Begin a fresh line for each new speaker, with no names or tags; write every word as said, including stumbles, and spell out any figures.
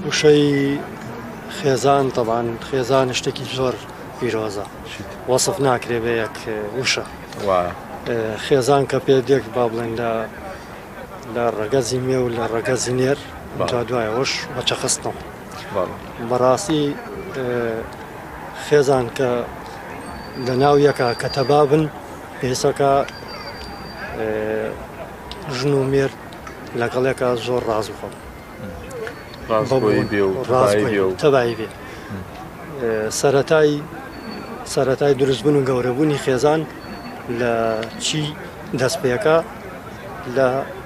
وشەی خێزان طبعاً خێزان شتێکی زۆر پیرۆزە وەسف ناکرێ بە یەک وشە خێزان کە پێ دێک با بڵێن لە ڕەگەزی مێ و لە ڕەگەزی نێر جا دوایەوەش بەچەخستنەوە بەڕاستی خێزان کە لە ناو یەکە کە تەبابن پێسەکە ژن و مێر لەگەڵێکە زۆر ڕاز بخۆن تەبایی بێ سەرەتای سەرەتای دروستبوون و گەورەبوونی خێزان لە چی دەست پێەکە لە